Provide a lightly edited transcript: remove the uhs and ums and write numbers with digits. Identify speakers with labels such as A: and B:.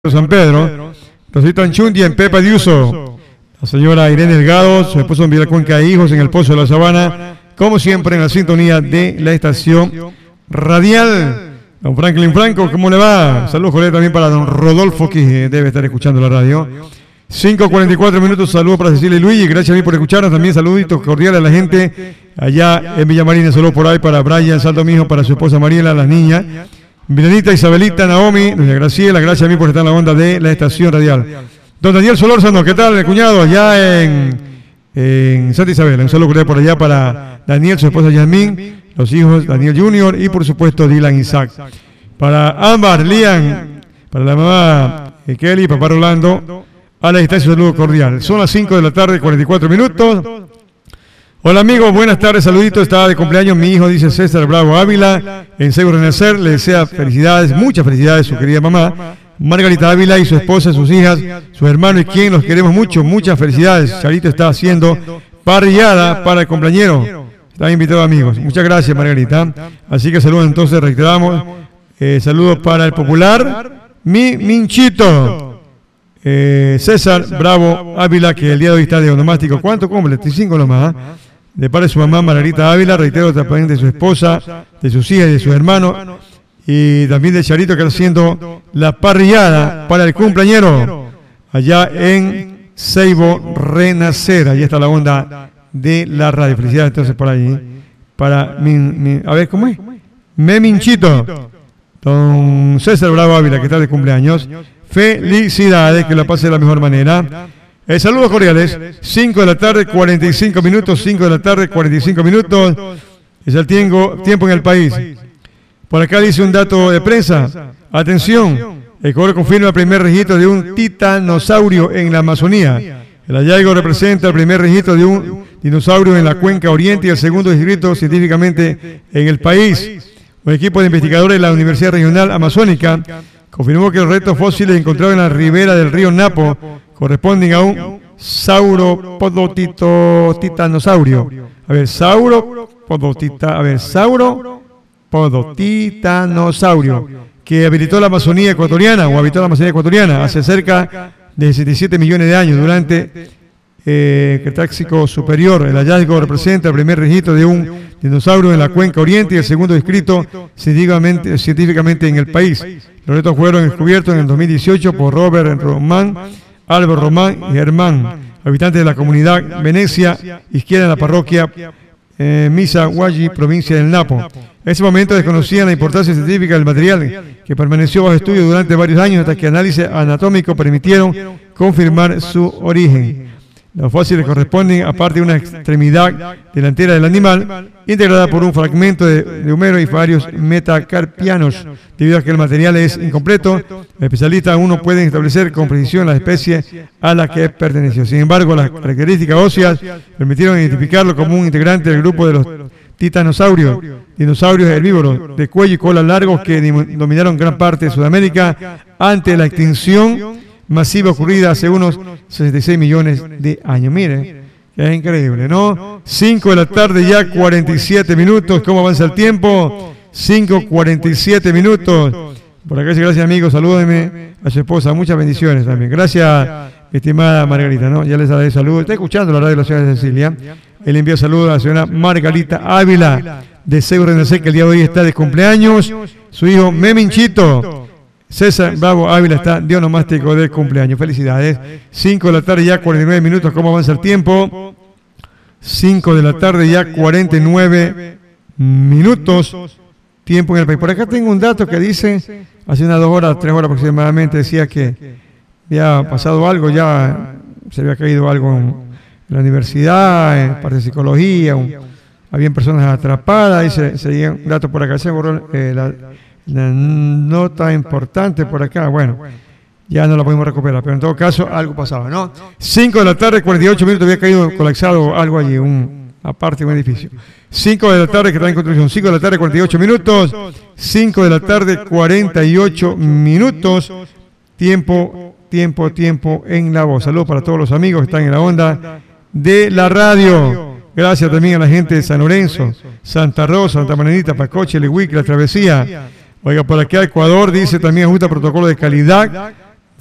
A: San Pedro, Rosita Anchundia en Pepa Diuso, la señora Irene Delgado, su esposo en Villacuenca e hijos en el Pozo de la Sabana, como siempre en la sintonía de la estación radial. Don Franklin Franco, ¿cómo le va? Saludos cordiales también para don Rodolfo, que debe estar escuchando la radio. 5:44 minutos, saludos para Cecilia y Luigi, gracias a mí por escucharnos, también saluditos cordiales a la gente allá en Villa Marina, saludos por ahí para Brian Salto Mijo, para su esposa Mariela, las niñas. Milenita, Isabelita, Naomi, doña Graciela, gracias a mí por estar en la onda de la estación radial. Don Daniel Solórzano, ¿qué tal, cuñado? Allá en Santa Isabel, un saludo cordial por allá para Daniel, su esposa Yasmín, los hijos Daniel Junior y por supuesto Dylan Isaac. Para Ámbar, Lian, para la mamá Kelly, papá Rolando, a la distancia un saludo cordial. Son las 5 de la tarde, 44 minutos. Hola amigos, buenas tardes, saluditos, está de cumpleaños mi hijo, dice César Bravo Ávila, en Seguro Renacer, le desea felicidades, muchas felicidades su querida mamá, Margarita Ávila y su esposa, sus hijas, sus hermanos y quien los queremos mucho, muchas felicidades. Charito está haciendo parrillada para el cumpleañero, están invitados amigos, muchas gracias Margarita, así que saludos entonces, reiteramos, saludos para el popular, mi Minchito. César Bravo Ávila, que el día de hoy está de onomástico. ¿Cuánto cumple? 35 nomás. De parte de su mamá Margarita Ávila, reitero también de su esposa, de sus hijas y de sus hermanos. Y también de Charito, que está haciendo la parrillada para el cumpleañero allá en Seibo Renacer. Allí está la onda de la radio. Felicidades entonces por allí. Para a ver, ¿cómo es? Meminchito. Don César Bravo Ávila, que está de cumpleaños. Felicidades, que la pase de la mejor manera. Saludos cordiales, 5 de la tarde, 45 minutos, 5 de la tarde, 45 minutos. Es el tiempo en el país. Por acá dice un dato de prensa. Atención, Ecuador confirma el primer registro de un titanosaurio en la Amazonía. El hallazgo representa el primer registro de un dinosaurio en la cuenca oriente y el segundo descrito científicamente en el país. Un equipo de investigadores de la Universidad Regional Amazónica confirmó que los restos fósiles encontrados en la ribera del río Napo corresponden a un sauropodotitanosaurio. Sauropodotitanosaurio que habitó la Amazonía ecuatoriana hace cerca de 67 millones de años durante Cretácico superior. El hallazgo representa el primer registro de un dinosaurio en la cuenca oriente y el segundo descrito científicamente en el país. Los restos fueron descubiertos en el 2018 por Robert Román, Álvaro Román y Germán, habitantes de la comunidad Venecia Izquierda en la parroquia Misaguayi, provincia del Napo. En ese momento desconocían la importancia científica del material, que permaneció bajo estudio durante varios años hasta que análisis anatómicos permitieron confirmar su origen. Los fósiles corresponden a parte de una extremidad delantera del animal, integrada por un fragmento de húmero y varios metacarpianos. Debido a que el material es incompleto, los especialistas aún no pueden establecer con precisión la especie a la que perteneció. Sin embargo, las características óseas permitieron identificarlo como un integrante del grupo de los titanosaurios, dinosaurios herbívoros de cuello y cola largos que dominaron gran parte de Sudamérica ante la extinción masiva ocurrida hace unos 66 millones de años. Miren, que es increíble, ¿no? 5 de la tarde ya, 47 minutos. ¿Cómo avanza el tiempo? 5:47 minutos. Por acá dice, gracias amigos, salúdenme a su esposa, muchas bendiciones también. Gracias, estimada Margarita, ¿no? Ya les daré saludos. Está escuchando la radio de la ciudad de Cecilia. Él envía saludos a la señora Margarita Ávila de Seguro Renacer, que el día de hoy está de cumpleaños. Su hijo Meminchito. César Bravo Ávila está de onomástico de cumpleaños. Felicidades. 5 de la tarde ya, 49 minutos. ¿Cómo avanza el tiempo? 5 de la tarde ya, 49 minutos. Tiempo en el país. Por acá tengo un dato que dice, hace unas 2 horas, 3 horas aproximadamente, decía que había pasado algo, ya se había caído algo en la universidad, en parte de psicología, habían personas atrapadas, y seguía un dato por acá, se borró la nota importante por acá, bueno, ya no la podemos recuperar, pero en todo caso algo pasaba, ¿no? 5 de la tarde, 48 minutos, había caído colapsado algo allí, aparte de un edificio. 5 de la tarde que está en construcción, 5 de la tarde, 48 minutos, 5 de la tarde, 48 minutos, tiempo en la voz. Saludos para todos los amigos que están en la onda de la radio. Gracias también a la gente de San Lorenzo, Santa Rosa, Santa Mananita, Pacoche, Lehuic, La Travesía. Oiga, por acá Ecuador dice también ajusta protocolo de calidad